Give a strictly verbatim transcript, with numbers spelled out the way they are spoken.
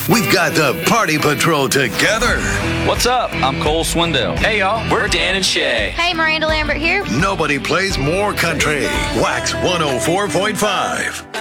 We've got the Party Patrol together. What's up? I'm Cole Swindell. Hey, y'all. We're Dan and Shay. Hey, Miranda Lambert here. Nobody plays more country. Wax one oh four point five.